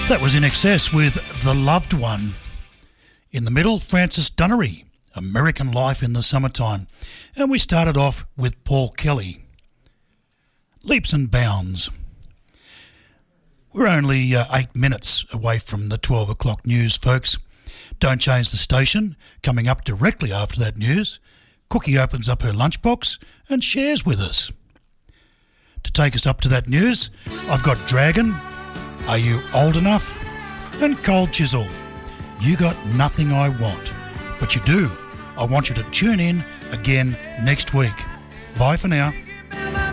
That was In Excess with The Loved One. In the middle, Francis Dunnery, American Life in the Summertime. And we started off with Paul Kelly, Leaps and Bounds. We're only 8 minutes away from the 12 o'clock news, folks. Don't change the station. Coming up directly after that news, Cookie opens up her lunchbox and shares with us. To take us up to that news, I've got Dragon, Are You Old Enough? And Cold Chisel, You Got Nothing I Want. But you do. I want you to tune in again next week. Bye for now.